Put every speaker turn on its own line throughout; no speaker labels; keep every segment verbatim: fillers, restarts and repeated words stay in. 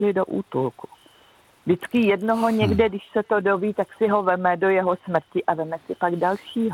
šli do útulku. Vždycky jednoho někde, když se to doví, tak si ho veme do jeho smrti a veme si pak dalšího.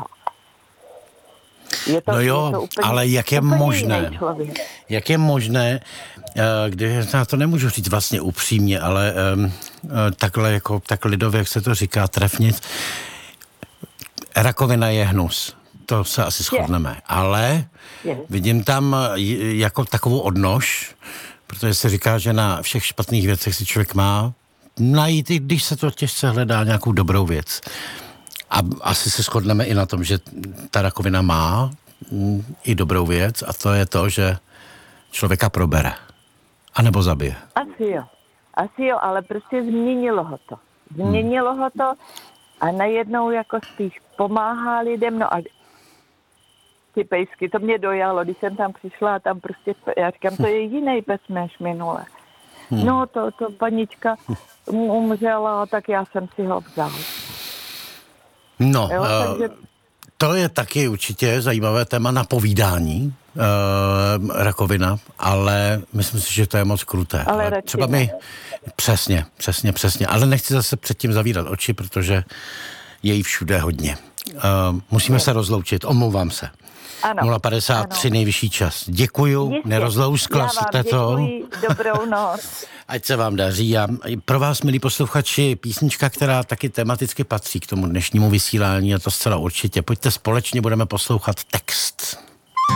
Je to,
no jo,
je to úplně,
ale jak je možné, jak je možné, když já to nemůžu říct vlastně upřímně, ale um, takhle jako tak lidově, jak se to říká, trefnit, rakovina je hnus. To se asi shodneme. Je. Ale je. Vidím tam jako takovou odnož, protože se říká, že na všech špatných věcech si člověk má najít, i když se to těžce hledá, nějakou dobrou věc. A asi se shodneme i na tom, že ta rakovina má i dobrou věc a to je to, že člověka probere. A nebo zabije.
Asi jo. Asi jo, ale prostě změnilo ho to. Změnilo hmm. ho to a najednou jako spíš pomáhá lidem, no a ty pejsky, to mě dojalo, když jsem tam přišla a tam prostě, já říkám, to je jiný pes než minule. Hmm. No to, to panička umřela, tak já jsem si ho vzal.
No, jo, uh, takže... to je taky určitě zajímavé téma na povídání, uh, rakovina, ale myslím si, že to je moc kruté.
Ale, ale
třeba mi, přesně, přesně, přesně, ale nechci zase předtím zavírat oči, protože je jí všude hodně. Uh, musíme je. se rozloučit, omlouvám se.
Ano.
nula padesát tři nejvyšší čas. Děkuju,
Jistě.
Nerozlouskla jste to.
Děkuji, dobrou noc.
Ať se vám daří. A pro vás, milí posluchači, písnička, která taky tematicky patří k tomu dnešnímu vysílání, a to zcela určitě. Pojďte společně, budeme poslouchat Text.